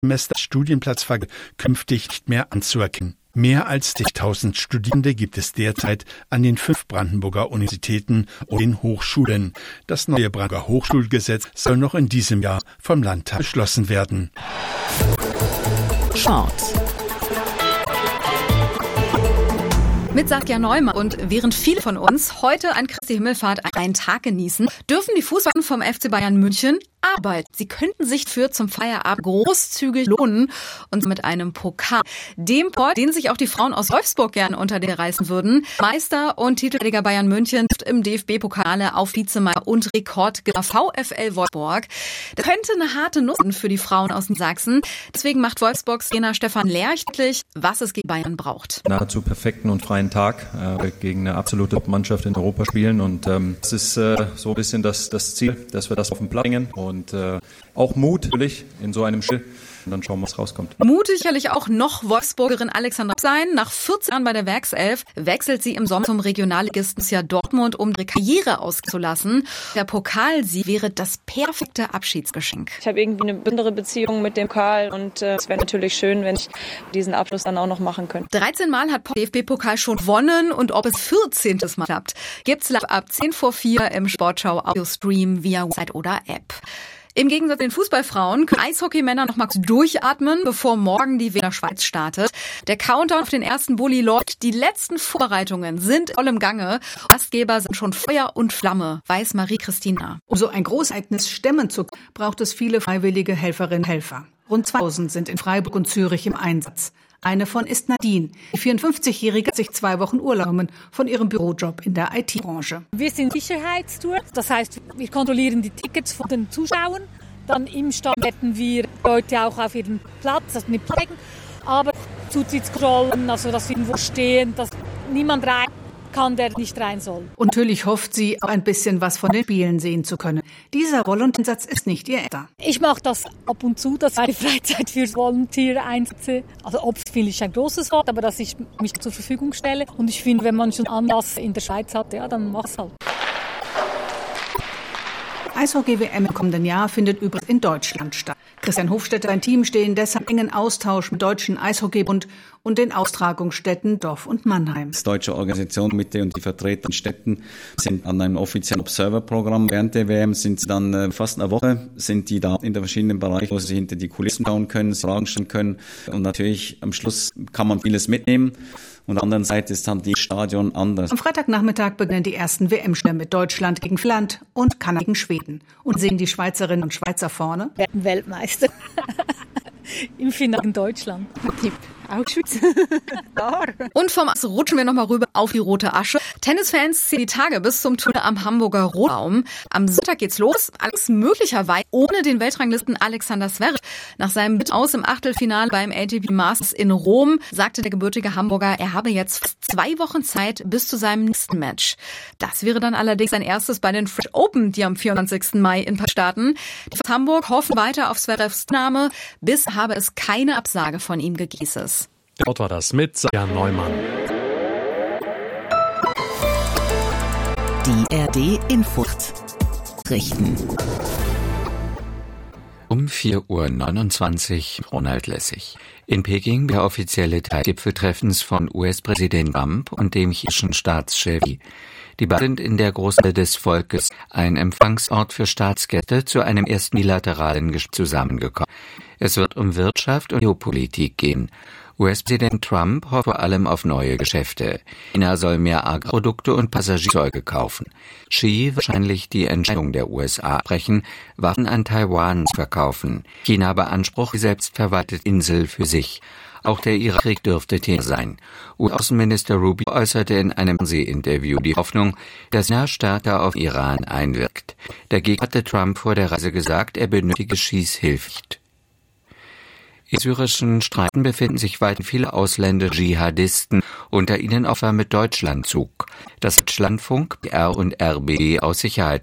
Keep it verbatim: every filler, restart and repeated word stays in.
Semester Studienplatz künftig nicht mehr anzuerkennen. Mehr als zigtausend Studierende gibt es derzeit an den fünf Brandenburger Universitäten und den Hochschulen. Das neue Brandenburger Hochschulgesetz soll noch in diesem Jahr vom Landtag beschlossen werden. Sport. Mit Saskia Neumann. Und während viele von uns heute an Christi Himmelfahrt einen Tag genießen, dürfen die Fußballer vom F C Bayern München arbeiten. Sie könnten sich für zum Feierabend großzügig lohnen und mit einem Pokal, dem Pokal, den sich auch die Frauen aus Wolfsburg gerne unter den reißen würden. Meister und Titelverteidiger Bayern München trifft im D F B-Pokale auf Vizemeister und Rekordgewinner VfL Wolfsburg. Das könnte eine harte Nuss für die Frauen aus Sachsen. Deswegen macht Wolfsburgs Trainer Stefan Lerch deutlich, was es gegen Bayern braucht. Nahezu perfekten und freien Tag äh, gegen eine absolute Mannschaft in Europa spielen und ähm, das ist äh, so ein bisschen das, das Ziel, dass wir das auf den Platz bringen. Und äh, auch Mut natürlich in so einem Spiel. Und dann schauen wir, was rauskommt. Mutig sicherlich auch noch Wolfsburgerin Alexandra sein. Nach vierzehn Jahren bei der Werkself wechselt sie im Sommer zum Regionalligisten Dortmund, um ihre Karriere auszulassen. Der Pokalsieg wäre das perfekte Abschiedsgeschenk. Ich habe irgendwie eine besondere Beziehung mit dem Pokal und äh, es wäre natürlich schön, wenn ich diesen Abschluss dann auch noch machen könnte. dreizehn Mal hat D F B-Pokal schon gewonnen und ob es vierzehntes Mal klappt, gibt's live ab zehn vor vier im Sportschau Audio-Stream via Website oder App. Im Gegensatz zu den Fußballfrauen können Eishockeymänner noch mal durchatmen, bevor morgen die Wiener Schweiz startet. Der Countdown auf den ersten Bulli läuft. Die letzten Vorbereitungen sind voll im Gange. Gastgeber sind schon Feuer und Flamme, weiß Marie-Christina. Um so ein Großereignis stemmen zu können, braucht es viele freiwillige Helferinnen und Helfer. Rund zweitausend sind in Freiburg und Zürich im Einsatz. Eine von ist Nadine. Die vierundfünfzigjährige hat sich zwei Wochen Urlaub genommen von ihrem Bürojob in der I T-Branche. Wir sind Sicherheitstour, das heißt, wir kontrollieren die Tickets von den Zuschauern. Dann im Stand hätten wir Leute auch auf ihren Platz, also mit Plätzen, aber Zutrittskontrollen, also dass wir irgendwo stehen, dass niemand rein kann, der nicht rein soll. Und natürlich hofft sie, auch ein bisschen was von den Spielen sehen zu können. Dieser Volontäreinsatz ist nicht ihr erster. Ich mache das ab und zu, dass ich meine Freizeit für Volunteer einsetze. Also ob finde ich ein großes Wort, aber dass ich mich zur Verfügung stelle. Und ich finde, wenn man schon Anlass in der Schweiz hat, ja, dann mach's halt. Eishockey-W M im kommenden Jahr findet übrigens in Deutschland statt. Christian Hofstetter und sein Team stehen deshalb im engen Austausch mit Deutschen Eishockeybund und den Austragungsstätten Dorf und Mannheim. Die deutsche Organisation mit und die vertretenen Städten sind an einem offiziellen Observer-Programm. Während der W M sind sie dann äh, fast eine Woche, sind die da in den verschiedenen Bereichen, wo sie hinter die Kulissen schauen können, Fragen stellen können. Und natürlich am Schluss kann man vieles mitnehmen. Und auf der anderen Seite ist dann die Stadion anders. Am Freitagnachmittag beginnen die ersten W M-Spiele mit Deutschland gegen Finnland und Kanada gegen Schweden. Und sehen die Schweizerinnen und Schweizer vorne? Werden Weltmeister. Im Finale in Deutschland. Tipp. Auch Schweiz. Und vom Eis rutschen wir nochmal rüber auf die rote Asche. Tennisfans ziehen die Tage bis zum Turnier am Hamburger Rotraum. Am Sonntag geht's los. Allerdings möglicherweise ohne den Weltranglisten Alexander Zverev. Nach seinem Bit aus im Achtelfinale beim A T P Masters in Rom sagte der gebürtige Hamburger, er habe jetzt fast zwei Wochen Zeit bis zu seinem nächsten Match. Das wäre dann allerdings sein erstes bei den French Open, die am vierundzwanzigsten Mai in Paris starten. Die aus Hamburg hoffen weiter auf Zverevs Name. Bis habe es keine Absage von ihm gegeben. Dort war das mit Saskia Neumann. Die R D Info richten. Um vier Uhr neunundzwanzig Ronald Lessig. In Peking der offizielle Teil Gipfeltreffens von U S-Präsident Trump und dem chinesischen Staatschef. Die beiden sind in der Großhalle des Volkes, ein Empfangsort für Staatsgäste, zu einem ersten bilateralen Gespräch zusammengekommen. Es wird um Wirtschaft und Geopolitik gehen. U S-Präsident Trump hofft vor allem auf neue Geschäfte. China soll mehr Agrarprodukte und Passagierzeuge kaufen. Xi wahrscheinlich die Entscheidung der U S A brechen, Waffen an Taiwan zu verkaufen. China beansprucht die selbstverwaltete Insel für sich. Auch der Irakkrieg dürfte Thema sein. U S-Außenminister Rubio äußerte in einem Fernsehinterview die Hoffnung, dass China stärker auf Iran einwirkt. Dagegen hatte Trump vor der Reise gesagt, er benötige Xis Hilfe nicht. In syrischen Streiten befinden sich weiterhin viele ausländische Dschihadisten, unter ihnen auch mit Deutschlandzug. Das Deutschlandfunk, R und R B aus Sicherheit